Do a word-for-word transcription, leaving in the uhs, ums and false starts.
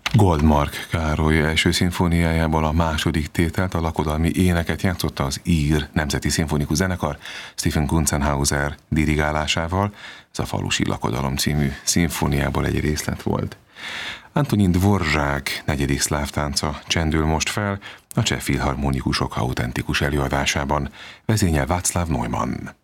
Goldmark Károly első szimfóniájából a második tételt, a lakodalmi éneket játszotta az Ír Nemzeti Szimfonikus Zenekar Stephen Kunzenhauser dirigálásával. Ez a Falusi lakodalom című szimfóniából egy részlet volt. Antonin Dvorzsák negyedik szláv tánca csendül most fel a Cseh Filharmonikusok autentikus előadásában. Vezényel Václav Neumann.